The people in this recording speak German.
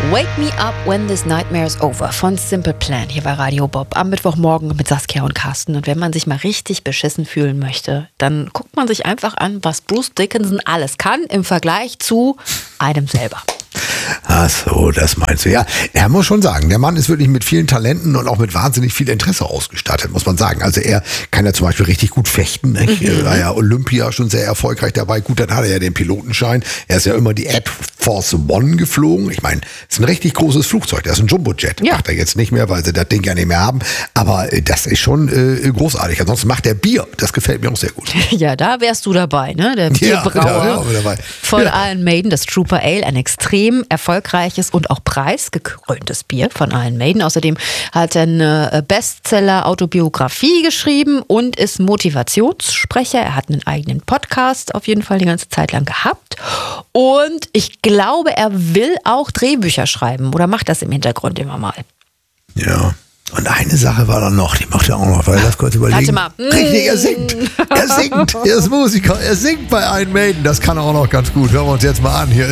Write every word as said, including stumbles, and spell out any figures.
Wake Me Up When This Nightmare Is Over von Simple Plan hier bei Radio Bob am Mittwochmorgen mit Saskia und Carsten. Und wenn man sich mal richtig beschissen fühlen möchte, dann guckt man sich einfach an, was Bruce Dickinson alles kann im Vergleich zu einem selber. Ach so, das meinst du. Ja, er muss schon sagen, der Mann ist wirklich mit vielen Talenten und auch mit wahnsinnig viel Interesse ausgestattet, muss man sagen. Also er kann ja zum Beispiel richtig gut fechten. Ne? Mhm. Er war ja Olympia schon sehr erfolgreich dabei. Gut, dann hat er ja den Pilotenschein. Er ist ja immer die Air Force One geflogen. Ich meine, es ist ein richtig großes Flugzeug. Das ist ein Jumbojet. Ja. Macht er jetzt nicht mehr, weil sie das Ding ja nicht mehr haben. Aber das ist schon äh, großartig. Ansonsten macht er Bier. Das gefällt mir auch sehr gut. Ja, da wärst du dabei, ne? Der Bierbrauer ja, dabei. von ja. Iron Maiden, das Trooper Ale, ein extrem erfolgreiches und auch preisgekröntes Bier von Iron Maiden. Außerdem hat er eine Bestseller-Autobiografie geschrieben und ist Motivationssprecher. Er hat einen eigenen Podcast auf jeden Fall die ganze Zeit lang gehabt. Und ich glaube, er will auch Drehbücher schreiben oder macht das im Hintergrund immer mal. Ja. Und eine Sache war dann noch, die macht er auch noch, weil das kurz überlegen. Warte mal. Richtig, er singt. Er singt. Er ist Musiker. Er singt bei Iron Maiden. Das kann er auch noch ganz gut. Hören wir uns jetzt mal an. Hier